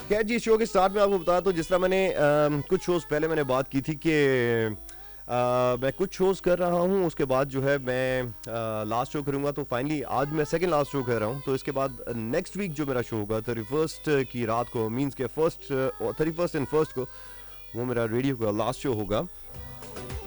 खैर जी, शो के स्टार्ट में आपको बताया तो जिस तरह मैंने कुछ शोज़ पहले मैंने बात की थी कि मैं कुछ शोज़ कर रहा हूँ, उसके बाद जो है मैं लास्ट शो करूँगा, तो फाइनली आज मैं सेकंड लास्ट शो कर रहा हूँ। तो इसके बाद नेक्स्ट वीक जो मेरा शो होगा 31st की रात को, मींस के 31st एंड 1st को, वो मेरा रेडियो का लास्ट शो होगा।